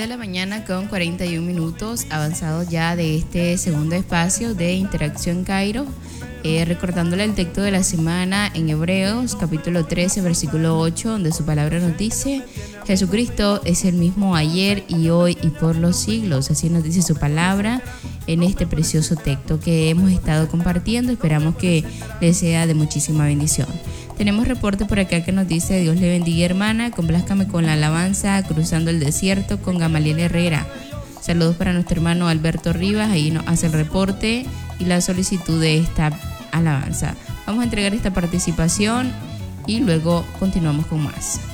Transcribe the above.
de la mañana con 41 minutos, avanzados ya de este segundo espacio de Interacción Cairo. Recordándole el texto de la semana en Hebreos, capítulo 13, versículo 8, donde su palabra nos dice: Jesucristo es el mismo ayer y hoy y por los siglos. Así nos dice su palabra en este precioso texto que hemos estado compartiendo. Esperamos que les sea de muchísima bendición. Tenemos reporte por acá que nos dice: Dios le bendiga, hermana, complázcame con la alabanza Cruzando el Desierto con Gamaliel Herrera. Saludos para nuestro hermano Alberto Rivas, ahí nos hace el reporte y la solicitud de esta alabanza. Vamos a entregar esta participación y luego continuamos con más.